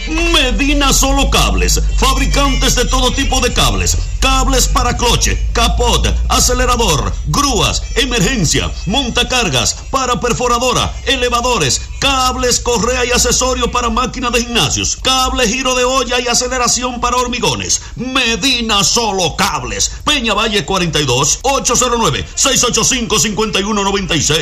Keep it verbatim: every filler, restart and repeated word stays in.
Medina Solo Cables, fabricantes de todo tipo de cables, cables para cloche, capot, acelerador, grúas, emergencia, montacargas, para perforadora, elevadores, cables, correa y accesorios para máquinas de gimnasios, cable giro de olla y aceleración para hormigones. Medina Solo Cables, Peña Valle cuarenta y dos, ocho cero nueve, seis ocho cinco, cinco uno nueve seis.